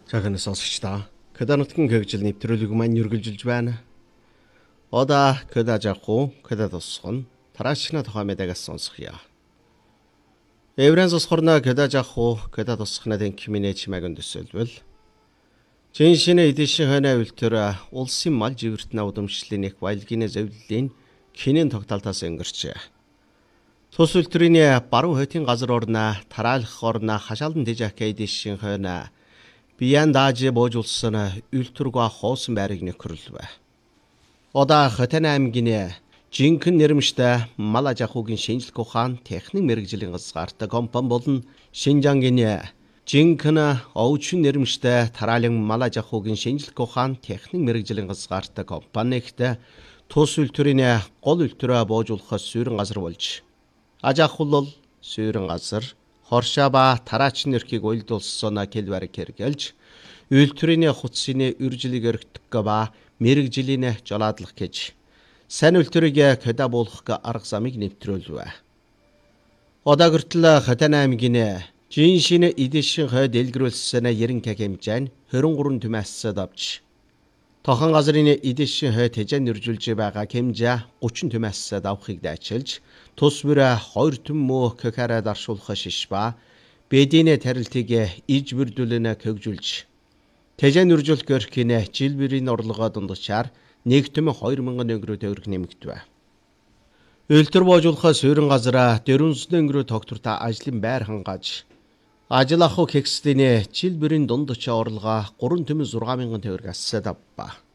Цаахны сонсогчдаа Кэда нутгийн хөгжил нэвтрүүлэг маань үргэлжилж байна. Одоо Кэда жахуу Кэда тусган тараачна тухай мэдээс сонсгоё. Эврэн сосхорна Кэда жахуу Кэда тусгана дэн киминэ чимэгэн төсөлбөл. Жиншинэ эдэшин ханаа үлтэр улсын мал живэртнэ удамшлын их баялгины зөвлөлийн кинэн тогтолтоос өнгөрчээ. Тус үлтрийн баруун хотын газар орно тараалах орно хашаалдан тэжэхэ эдэшин ханаа Биян даажи боожулсан үлтүргөө хоосон байрыг нөхөрлөв. Одаа Хотын аймгийн жинхэнэ нэрмжтэй мал аж ахуйн шинжилгээ ухаан техник мэрэгжлийн газраартай компани болон Шинжангийн жинхэнэ овчин нэрмжтэй тараалан мал аж ахуйн шинжилгээ ухаан техник мэрэгжлийн газраартай компани ихтэй тус үлтүрийн гол үлтүрөө боожуулахаас суурин газар болж аж ахуйлал суурин газар Хоршаба тараачин нэрхийг уйлдуулсан келбарыг хэрэгэлж үлтрийн хуцсны үржилийг өргөдөх ба мэрэгжлийн жолоодлох гэж сайн үлтрийг Кэда буулгах арга замыг нэвтрүүлв. Одоо хүртэл Хотын аймгийн жиншин эдэшин хой дэлгэрүүлсэн 90 хэмжээнд 23 түмээсэд авч тохон газрын эдэшин хой тэжэн нэржүүлж байгаа хэмжээ 30 түмээсэд авахыг дайчилж тус бүр 2 түм мөө кхараа даршуулах шишба бэдинэ тарилтыг иж бүрдүүлэнэ хөгжүүлж тэжэн нэржүүлэх гэрхинэ жилбэрийн орлогоо дундчаар 1 түм 2000 төгрөг төгрөг нэмэгдэв. Үлтэр боожуулахаа суурин газараа 400 төгрөг тогтвортой ажлын байр хангааж ажил ахуй кекслийн жилбэрийн дундчаа орлогоо 3 түм 6000 төгрөг асаад авва.